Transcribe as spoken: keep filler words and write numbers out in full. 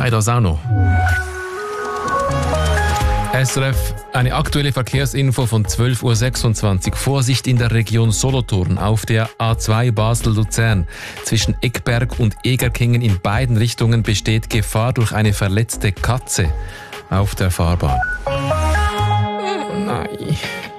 Nein, das auch noch. S R F, eine aktuelle Verkehrsinfo von zwölf Uhr sechsundzwanzig. Vorsicht in der Region Solothurn auf der A zwei Basel-Luzern. Zwischen Eckberg und Egerkingen in beiden Richtungen besteht Gefahr durch eine verletzte Katze auf der Fahrbahn. Oh nein.